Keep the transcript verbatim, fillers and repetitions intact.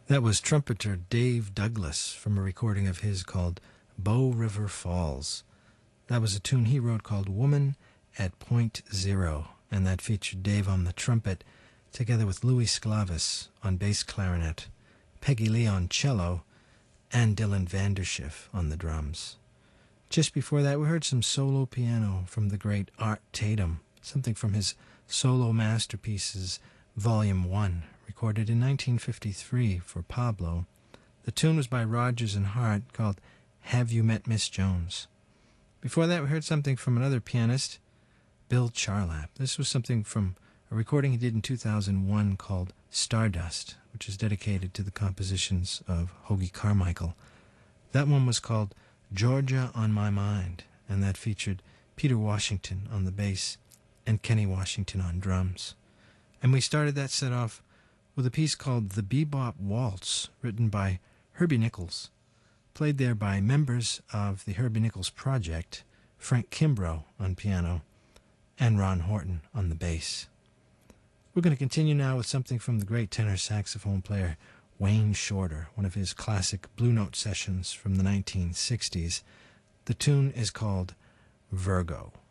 That was trumpeter Dave Douglas from a recording of his called Bow River Falls. That was a tune he wrote called Woman at Point Zero, and that featured Dave on the trumpet, together with Louis Sclavis on bass clarinet, Peggy Lee on cello, and Dylan Vanderschiff on the drums. Just before that, we heard some solo piano from the great Art Tatum, something from his Solo Masterpieces Volume one, recorded in nineteen fifty-three for Pablo. The tune was by Rodgers and Hart called Have You Met Miss Jones? Before that, we heard something from another pianist, Bill Charlap. This was something from a recording he did in two thousand one called Stardust, which is dedicated to the compositions of Hoagy Carmichael. That one was called Georgia on My Mind, and that featured Peter Washington on the bass and Kenny Washington on drums. And we started that set off with a piece called The Bebop Waltz, written by Herbie Nichols, played there by members of the Herbie Nichols Project, Frank Kimbrough on piano, and Ron Horton on the bass. We're going to continue now with something from the great tenor saxophone player Wayne Shorter, one of his classic Blue Note sessions from the nineteen sixties. The tune is called Virgo.